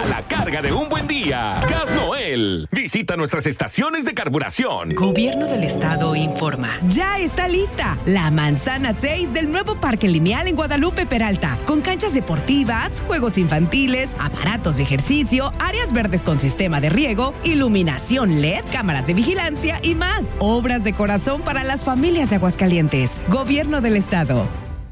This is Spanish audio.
a la carga de un buen día. Gas Noel. Visita nuestras estaciones de carburación. Gobierno del Estado informa. Ya está lista la manzana 6 del nuevo Parque Lineal en Guadalupe Peralta, con canchas deportivas, juegos infantiles, aparatos de ejercicio, áreas verdes con sistema de riego, iluminación LED, cámaras de vigilancia y más. Obras de corazón para las familias de Aguascalientes. Gobierno del Estado.